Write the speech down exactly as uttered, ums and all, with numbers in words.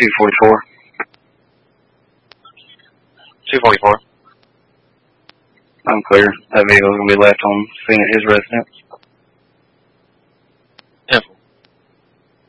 two forty-four. two forty-four. I'm clear. That vehicle's going to be left on scene at his residence.